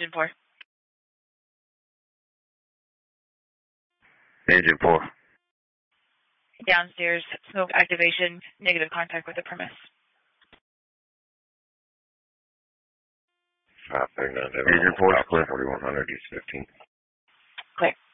Engine 4. Engine 4. Downstairs, smoke activation, negative contact with the premise. 539. Engine 4 is clear. 4100, East 15. Clear.